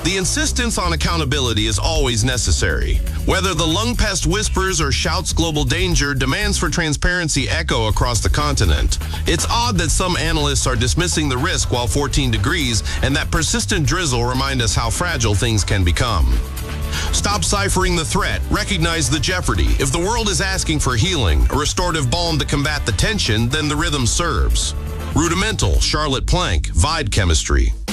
The insistence on accountability is always necessary. Whether the lung pest whispers or shouts global danger, demands for transparency echo across the continent. It's odd that some analysts are dismissing the risk while 14 degrees, and that persistent drizzle remind us how fragile things can become. Stop ciphering the threat. Recognize the jeopardy. If the world is asking for healing, a restorative balm to combat the tension, then the rhythm serves. Rudimental, Charlotte Plank, Vide Chemistry.